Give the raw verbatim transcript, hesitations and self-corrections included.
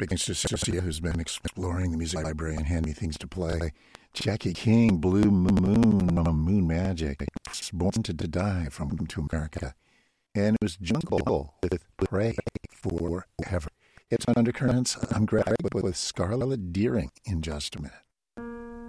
Big thanks to Socia, who's been exploring the music library and handing me things to play. Jackie King, Blue Moon, Moon Magic, Born to Die from to America. And it was Jungle with Pray Forever. It's on Undercurrents. I'm Greg with Scarlett Deering in just a minute.